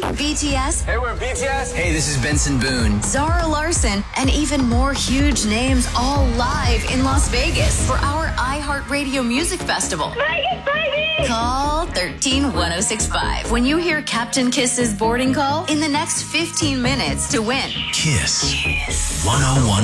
BTS. Hey, we're BTS. Hey, this is Benson Boone. Zara Larson, and even more huge names all live in Las Vegas for our iHeartRadio Music Festival. Vegas, baby! Call 131065 when you hear Captain Kiss's boarding call in the next 15 minutes to win. Kiss 101.